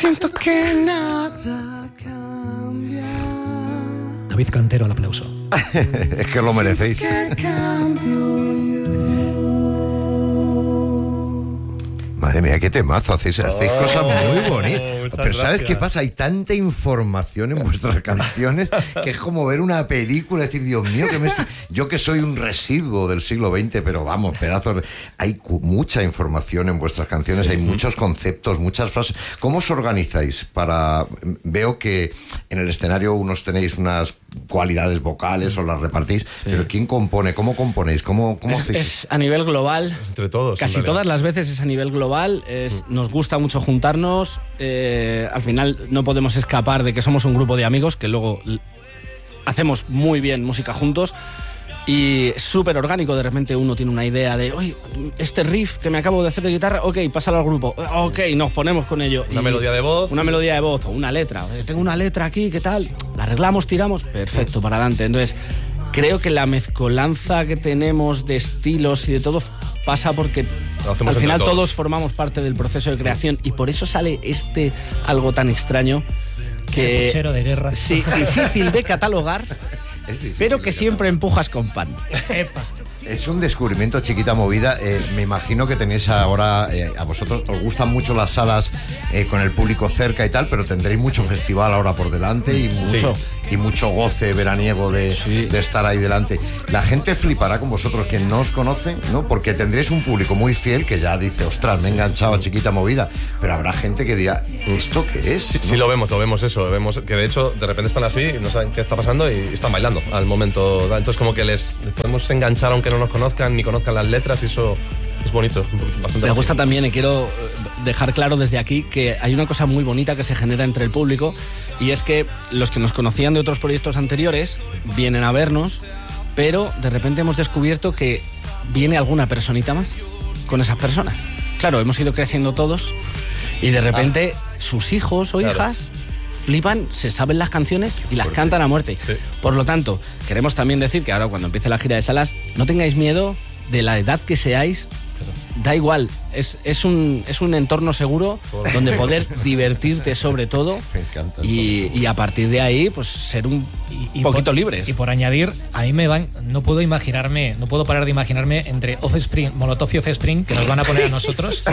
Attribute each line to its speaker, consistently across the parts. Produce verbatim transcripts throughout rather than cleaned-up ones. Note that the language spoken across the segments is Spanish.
Speaker 1: Siento que nada cambia.
Speaker 2: David Cantero, al aplauso.
Speaker 3: Es que lo merecéis. Madre mía, qué temazo, hacéis, hacéis oh, cosas muy bonitas. Pero ¿sabes
Speaker 4: gracias.
Speaker 3: qué pasa? Hay tanta información en vuestras canciones que es como ver una película y decir, Dios mío, que me estoy... yo que soy un residuo del siglo veinte, pero vamos, pedazos... De... Hay cu- mucha información en vuestras canciones, sí. Hay muchos conceptos, muchas frases. ¿Cómo os organizáis para...? Veo que en el escenario unos tenéis unas cualidades vocales o las repartís, sí. Pero ¿quién compone? ¿Cómo componéis? ¿Cómo, cómo
Speaker 1: es,
Speaker 3: hacéis?
Speaker 1: Es a nivel global.
Speaker 4: Es entre todos.
Speaker 1: Casi todas las veces es a nivel global. Es, mm. Nos gusta mucho juntarnos. Eh, al final no podemos escapar de que somos un grupo de amigos que luego hacemos muy bien música juntos. Y es súper orgánico, de repente uno tiene una idea de, oye, este riff que me acabo de hacer de guitarra, ok, pásalo al grupo, ok, nos ponemos con ello.
Speaker 4: Una
Speaker 1: y
Speaker 4: melodía de voz.
Speaker 1: Una melodía de voz o una letra. Tengo una letra aquí, ¿qué tal? La arreglamos, tiramos, perfecto, para adelante. Entonces, creo que la mezcolanza que tenemos de estilos y de todo pasa porque al final todos. todos formamos parte del proceso de creación y por eso sale este algo tan extraño que...
Speaker 2: Ese puchero de guerra.
Speaker 1: Sí, difícil de catalogar. Pero que siempre empujas con pan.
Speaker 3: Es un descubrimiento, Chiquita Movida. Eh, me imagino que tenéis ahora, eh, a vosotros os gustan mucho las salas eh, con el público cerca y tal, pero tendréis mucho festival ahora por delante y mucho, sí. y mucho goce veraniego de, sí. de estar ahí delante. La gente flipará con vosotros, quien no os conoce, ¿no? Porque tendréis un público muy fiel que ya dice, ostras, me he enganchado a Chiquita Movida, pero habrá gente que dirá, ¿esto qué es?
Speaker 4: Sí,
Speaker 3: ¿no?
Speaker 4: sí lo vemos, lo vemos eso, vemos que de hecho de repente están así, no saben qué está pasando y están bailando al momento. Entonces como que les, les podemos enganchar aunque no nos conozcan ni conozcan las letras y eso es bonito.
Speaker 1: Me gusta también y quiero dejar claro desde aquí que hay una cosa muy bonita que se genera entre el público y es que los que nos conocían de otros proyectos anteriores vienen a vernos, pero de repente hemos descubierto que viene alguna personita más con esas personas. Claro, hemos ido creciendo todos y de repente ah, sus hijos o claro. hijas flipan, se saben las canciones y las cantan a muerte. Sí. Por lo tanto, queremos también decir que ahora cuando empiece la gira de salas, no tengáis miedo de la edad que seáis. Da igual, es, es, un, es un entorno seguro donde poder divertirte sobre todo y, y a partir de ahí pues ser un y, y poquito
Speaker 2: por,
Speaker 1: libres.
Speaker 2: Y por añadir, a mí me van, no puedo imaginarme, no puedo parar de imaginarme entre Offspring, Molotov y Offspring, que nos van a poner a nosotros,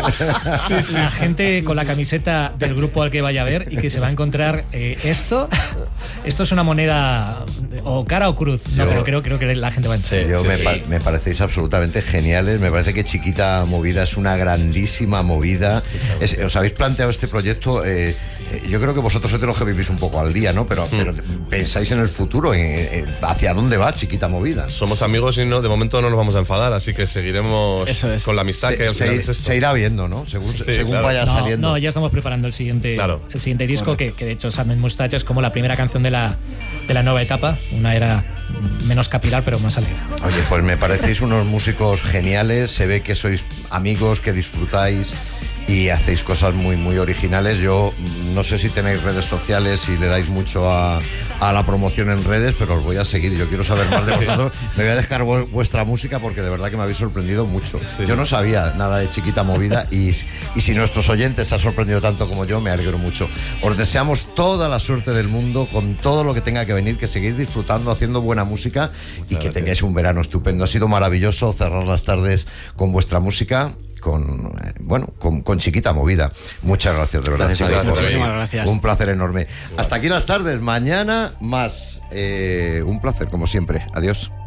Speaker 2: sí, sí, la sí. gente con la camiseta del grupo al que vaya a ver y que se va a encontrar eh, esto, esto es una moneda o cara o cruz, no, yo, pero creo, creo que la gente va a entender.
Speaker 3: Sí, yo
Speaker 2: sí,
Speaker 3: me,
Speaker 2: sí.
Speaker 3: pa- me parecéis absolutamente geniales, me parece que Chiquita Movida es una grandísima movida. Es, os habéis planteado este proyecto, eh, eh, yo creo que vosotros sois de los que vivís un poco al día, ¿no? Pero, mm. pero pensáis en el futuro, en, en, hacia dónde va Chiquita Movida.
Speaker 4: Somos amigos y no, de momento no nos vamos a enfadar, así que seguiremos es. con la amistad
Speaker 3: se,
Speaker 4: que al final
Speaker 3: se,
Speaker 4: es esto.
Speaker 3: Se irá viendo, ¿no? Según, sí, según
Speaker 4: claro.
Speaker 3: vaya
Speaker 2: no,
Speaker 3: saliendo.
Speaker 2: No, ya estamos preparando el siguiente, claro. el siguiente disco, que, que de hecho Sadness Mustache es como la primera canción de la, de la nueva etapa, una era menos capilar pero más alegre.
Speaker 3: Oye, pues me parecéis unos músicos geniales, se ve que sois amigos, que disfrutáis y hacéis cosas muy muy originales. Yo no sé si tenéis redes sociales y le dais mucho a, a la promoción en redes, pero os voy a seguir, yo quiero saber más de vosotros. Me voy a dejar vu- vuestra música porque de verdad que me habéis sorprendido mucho. Sí. Yo no sabía nada de Chiquita Movida y, y si nuestros oyentes se han sorprendido tanto como yo, me alegro mucho. Os deseamos toda la suerte del mundo con todo lo que tenga que venir, que seguís disfrutando, haciendo buena música y que tengáis un verano estupendo. Ha sido maravilloso cerrar las tardes con vuestra música, con eh, bueno, con, con Chiquita Movida. Muchas gracias, de verdad.
Speaker 1: Gracias, gracias, muchísimas gracias.
Speaker 3: Un placer enorme. Hasta aquí las tardes, mañana más. Eh, un placer, como siempre. Adiós.